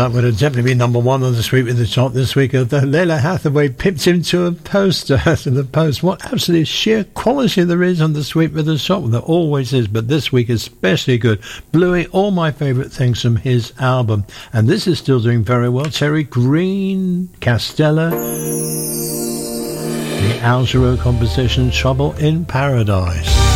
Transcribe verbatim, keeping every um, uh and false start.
that would have definitely been number one on the Sweep with the Top this week. Laila Hathaway pipped him to a poster, to the post. What absolutely sheer quality there is on the Sweep with the Top. There always is, but this week especially good. Bluey, all my favourite things from his album. And this is still doing very well. Terry Green, Castella, the Al Jarreau composition, Trouble in Paradise.